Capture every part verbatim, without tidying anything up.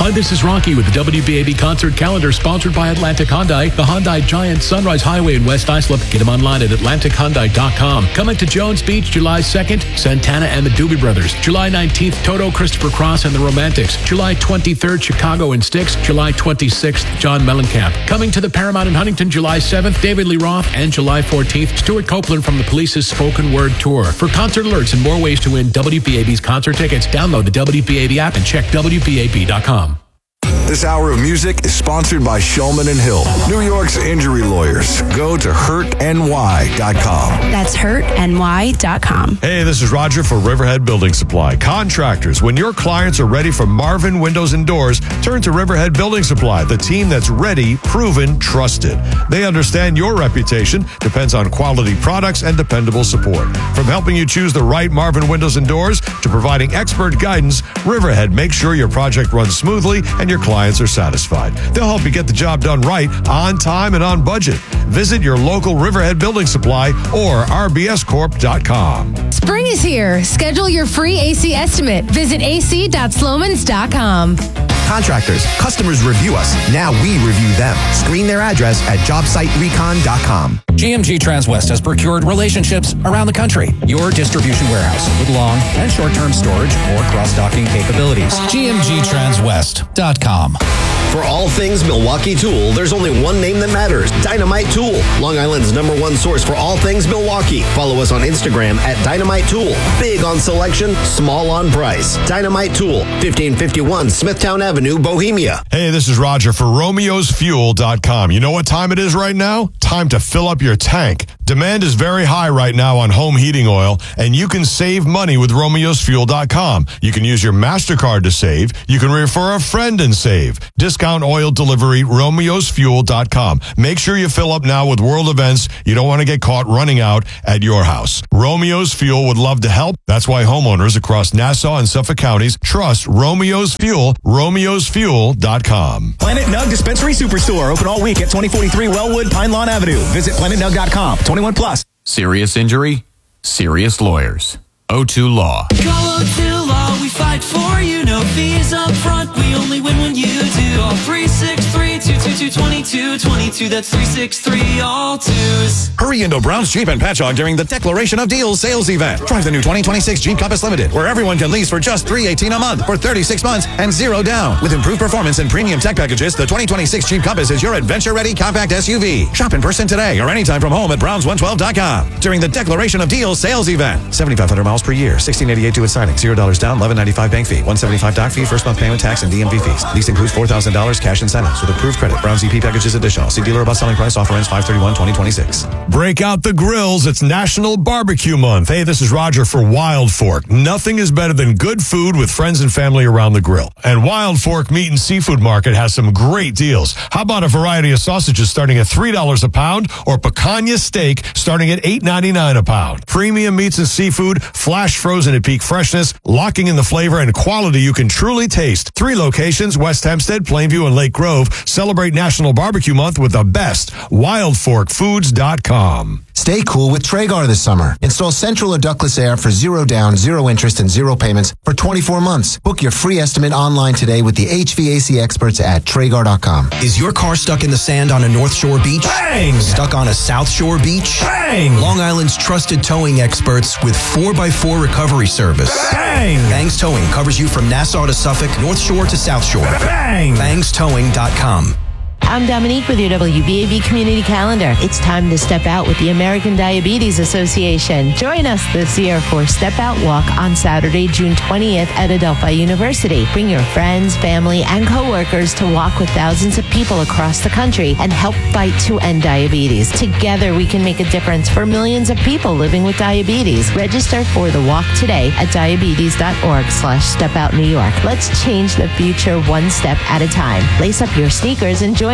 Hi, this is Rocky with the W B A B concert calendar sponsored by Atlantic Hyundai, the Hyundai Giant Sunrise Highway in West Islip. Get them online at atlantic hyundai dot com. Coming to Jones Beach July second, Santana and the Doobie Brothers. July nineteenth, Toto, Christopher Cross and the Romantics. July twenty-third, Chicago and Styx. July twenty-sixth, John Mellencamp. Coming to the Paramount in Huntington July seventh, David Lee Roth. And July fourteenth, Stuart Copeland from the Police's Spoken Word Tour. For concert alerts and more ways to win W B A B's concert tickets, download the W B A B app and check W B A B dot com. This hour of music is sponsored by Shulman and Hill, New York's injury lawyers. Go to hurt N Y dot com. That's hurt N Y dot com. Hey, this is Roger for Riverhead Building Supply. Contractors, when your clients are ready for Marvin Windows and Doors, turn to Riverhead Building Supply, the team that's ready, proven, trusted. They understand your reputation depends on quality products and dependable support. From helping you choose the right Marvin Windows and Doors to providing expert guidance, Riverhead makes sure your project runs smoothly and your clients are satisfied. They'll help you get the job done right, on time, and on budget. Visit your local Riverhead Building Supply or R B S corp dot com. Spring is here. Schedule your free A C estimate. Visit A C dot slomans dot com. Contractors, customers review us. Now we review them. Screen their address at job site recon dot com. G M G Transwest has procured relationships around the country. Your distribution warehouse with long and short-term storage or cross-docking capabilities. G M G Transwest dot com. For all things Milwaukee Tool, there's only one name that matters, Dynamite Tool. Long Island's number one source for all things Milwaukee. Follow us on Instagram at Dynamite Tool. Big on selection, small on price. Dynamite Tool, fifteen fifty-one Smithtown Avenue, Bohemia. Hey, this is Roger for Romeos Fuel dot com. You know what time it is right now? Time to fill up your tank. Demand is very high right now on home heating oil, and you can save money with Romeos Fuel dot com. You can use your MasterCard to save. You can refer a friend and save. Discount oil delivery, Romeos Fuel dot com. Make sure you fill up now with world events. You don't want to get caught running out at your house. Romeos Fuel would love to help. That's why homeowners across Nassau and Suffolk counties trust Romeos Fuel, Romeos Fuel dot com. Planet Nug Dispensary Superstore, open all week at twenty forty-three Wellwood, Pine Lawn Avenue. Visit planet nug dot com. twenty-one plus. Serious injury? Serious lawyers. O two Law. Call O two Law, we fight for you. No fees up front, we only win when you do. Call three six three, two two two, two two two two. That's three six three, all twos. Hurry into Brown's Jeep and Patchogue during the Declaration of Deals sales event. Drive the new twenty twenty-six Jeep Compass Limited, where everyone can lease for just three hundred eighteen dollars a month for thirty-six months and zero down. With improved performance and premium tech packages, the twenty twenty-six Jeep Compass is your adventure-ready compact S U V. Shop in person today or anytime from home at browns one twelve dot com during the Declaration of Deals sales event. seventy-five hundred miles per year, sixteen eighty-eight due at signing, zero dollars down, eleven ninety-five bank fee, one seventy-five doc fee, first month payment tax, and D M V fees. Lease includes four thousand dollars cash incentives with approved credit. Brown's E P package is additional. See dealer about selling price. Offer ends five thirty-one twenty twenty-six. Break out the grills. It's National Barbecue Month. Hey, this is Roger for Wild Fork. Nothing is better than good food with friends and family around the grill. And Wild Fork Meat and Seafood Market has some great deals. How about a variety of sausages starting at three dollars a pound or picanha steak starting at eight ninety-nine a pound. Premium meats and seafood, flash frozen at peak freshness, locking in the flavor and quality you can truly taste. Three locations, West Hempstead, Plainview, and Lake Grove. Celebrate National Barbecue Month with the best. wild fork foods dot com. Stay cool with Traegar this summer. Install central or ductless air for zero down, zero interest, and zero payments for twenty-four months. Book your free estimate online today with the H V A C experts at Traegar dot com. Is your car stuck in the sand on a North Shore beach? Bang! Stuck on a South Shore beach? Bang! Long Island's trusted towing experts with four by four recovery service. Bang! Bangs Towing covers you from Nassau to Suffolk, North Shore to South Shore. Bang! bangs towing dot com. I'm Dominique with your W B A B Community Calendar. It's time to step out with the American Diabetes Association. Join us this year for Step Out Walk on Saturday, June twentieth at Adelphi University. Bring your friends, family, and coworkers to walk with thousands of people across the country and help fight to end diabetes. Together, we can make a difference for millions of people living with diabetes. Register for the walk today at diabetes dot org slash step out New York. Let's change the future one step at a time. Lace up your sneakers and join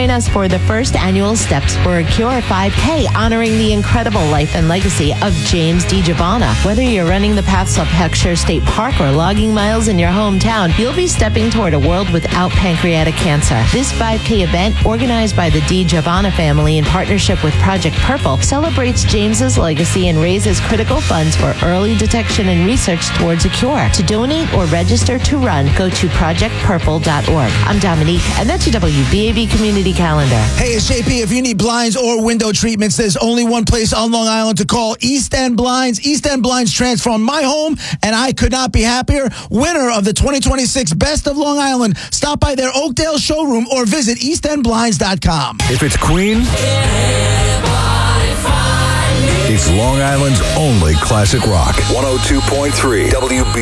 Join us for the first annual Steps for a Cure five K, honoring the incredible life and legacy of James DiGiovanna. Whether you're running the paths of Heckscher State Park or logging miles in your hometown, you'll be stepping toward a world without pancreatic cancer. This five K event, organized by the DiGiovanna family in partnership with Project Purple, celebrates James's legacy and raises critical funds for early detection and research towards a cure. To donate or register to run, go to project purple dot org. I'm Dominique, and that's your W B A B Community Calendar. Hey, it's J P. If you need blinds or window treatments, there's only one place on Long Island to call: East End Blinds. East End Blinds transformed my home, and I could not be happier. Winner of the twenty twenty-six Best of Long Island. Stop by their Oakdale showroom or visit east end blinds dot com. If it's Queen, it's Long Island's only classic rock. one oh two point three W B